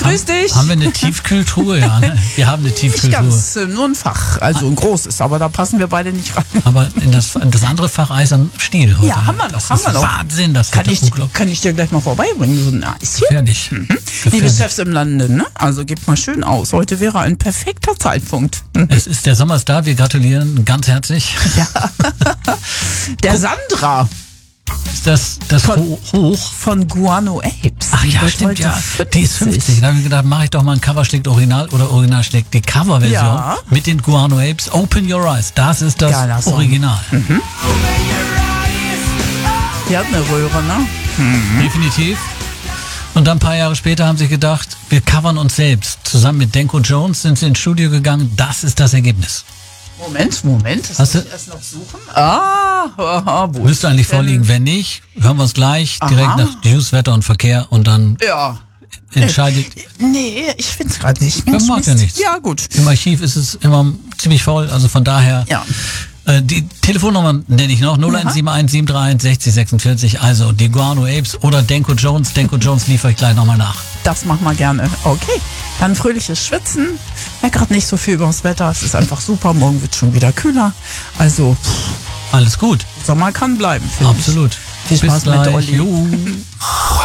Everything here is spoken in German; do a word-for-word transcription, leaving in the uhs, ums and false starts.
grüß dich. Haben wir eine Tiefkühltruhe? Ja, ne? Wir haben eine Nicht Tiefkühltruhe. ganz, äh, nur ein Fach, also ein großes, aber da passen wir beide nicht rein. Aber in das, in das andere Fach Eis am Stiel heute. Ja, haben wir noch, das haben ist wir noch. Wahnsinn, das Kann wird ich, unglaublich kann ich dir gleich mal vorbeibringen, so ein Eischen? gefährlich. Mhm. Liebe gefährlich. Chefs im Lande, ne? Also gebt mal schön aus. Heute wäre ein perfekter Zeitpunkt. Es ist der Sommer ist da, wir gratulieren ganz herzlich. Der Sandra Ist das das Von- Ho Hoch? von Guano Apes. Ach ja, wird stimmt, heute ja. Die ist fünfzig. Da habe ich gedacht, mache ich doch mal ein Cover schlägt Original oder Original schlägt die Coverversion Ja. mit den Guano Apes. Open Your Eyes. Das ist das Geiler Song. Original. Die hat eine Röhre, ne? Definitiv. Und dann ein paar Jahre später haben sie gedacht, wir covern uns selbst. Zusammen mit Denko Jones sind sie ins Studio gegangen. Das ist das Ergebnis. Moment, Moment. Das Hast muss du- ich erst noch suchen. Ah, aha, wo Müsste ist eigentlich denn- vorliegen. Wenn nicht, hören wir uns gleich direkt Aha. nach News, Wetter und Verkehr und dann Ja. entscheidet. Nee, ich find's gerade nicht. Das macht ja nichts. Ja, gut. Im Archiv ist es immer ziemlich voll, also von daher. Ja. Äh, die Telefonnummer nenne ich noch, null eins sieben eins sieben drei eins sechzig sechsundvierzig, also die Guano Apes oder Denko Jones. Denko Jones liefere ich gleich nochmal nach. Das machen wir gerne. Okay. Dann fröhliches Schwitzen. Ja, gerade nicht so viel über das Wetter. Es ist einfach super. Morgen wird schon wieder kühler. Also, pff, Alles gut, Sommer kann bleiben, finde ich. absolut. Viel Spaß Bis mit gleich. Olli. Jo.